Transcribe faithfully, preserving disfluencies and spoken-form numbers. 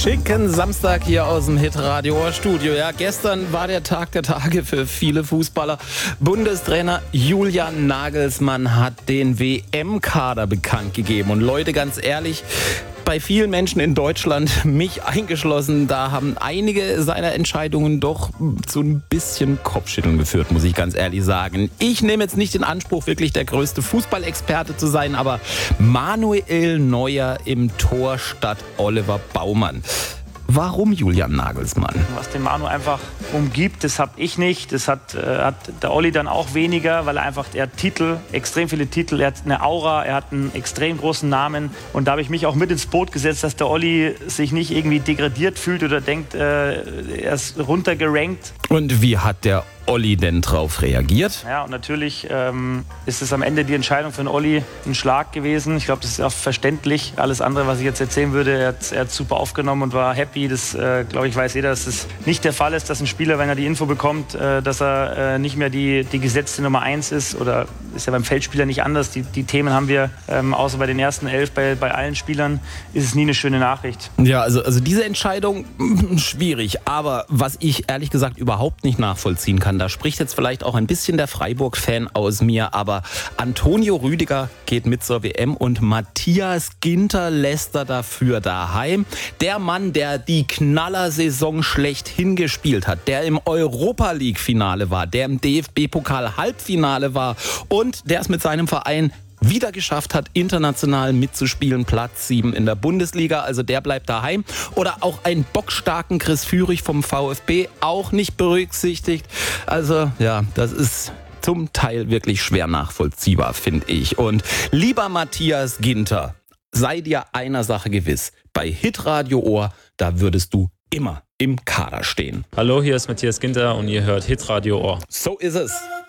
Schicken Samstag hier aus dem Hitradio Studio. Ja, gestern war der Tag der Tage für viele Fußballer. Bundestrainer Julian Nagelsmann hat den W M-Kader bekannt gegeben. Und Leute, ganz ehrlich, bei vielen Menschen in Deutschland, mich eingeschlossen, da haben einige seiner Entscheidungen doch zu ein bisschen Kopfschütteln geführt, muss ich ganz ehrlich sagen. Ich nehme jetzt nicht den Anspruch, wirklich der größte Fußballexperte zu sein, aber Manuel Neuer im Tor statt Oliver Baumann. Warum Julian Nagelsmann? Was den Manu einfach umgibt, das habe ich nicht. Das hat, äh, hat der Olli dann auch weniger, weil er einfach, er hat Titel, extrem viele Titel, er hat eine Aura, er hat einen extrem großen Namen. Und da habe ich mich auch mit ins Boot gesetzt, dass der Olli sich nicht irgendwie degradiert fühlt oder denkt, äh, er ist runtergerankt. Und wie hat der Olli denn drauf reagiert? Ja, und natürlich ähm, ist es am Ende die Entscheidung für den Olli ein Schlag gewesen. Ich glaube, das ist auch verständlich. Alles andere, was ich jetzt erzählen würde, er hat, er hat super aufgenommen und war happy. Das, äh, glaube ich, weiß jeder, dass es nicht der Fall ist, dass ein Spieler, wenn er die Info bekommt, äh, dass er äh, nicht mehr die, die gesetzte Nummer eins ist, oder ist ja beim Feldspieler nicht anders. Die, die Themen haben wir, ähm, außer bei den ersten elf, bei, bei allen Spielern, ist es nie eine schöne Nachricht. Ja, also, also diese Entscheidung, schwierig. Aber was ich ehrlich gesagt überhaupt nicht nachvollziehen kann, da spricht jetzt vielleicht auch ein bisschen der Freiburg-Fan aus mir, aber Antonio Rüdiger geht mit zur W M und Matthias Ginter lässt er dafür daheim. Der Mann, der die Knallersaison schlechthin gespielt hat, der im Europa-League-Finale war, der im D F B-Pokal-Halbfinale war und der es mit seinem Verein wieder geschafft hat, international mitzuspielen, Platz sieben in der Bundesliga, also der bleibt daheim. Oder auch einen bockstarken Chris Führig vom VfB, auch nicht berücksichtigt. Also ja, das ist zum Teil wirklich schwer nachvollziehbar, finde ich. Und lieber Matthias Ginter, sei dir einer Sache gewiss, bei Hitradio Ohr, da würdest du immer im Kader stehen. Hallo, hier ist Matthias Ginter und ihr hört Hitradio Ohr. So ist es.